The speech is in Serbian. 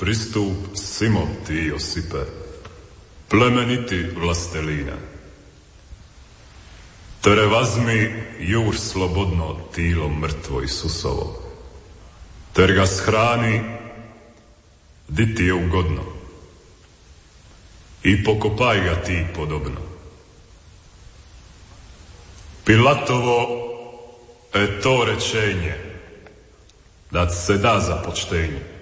Pristup simo ti, Josipe, plemeniti vlastelina. Tere vazmi jur slobodno tilo mrtvo i susovo. Ter ga shrani di ti je ugodno. I pokopaj ga ti podobno. Pilatovo je to rečenje, da se da za počtenje.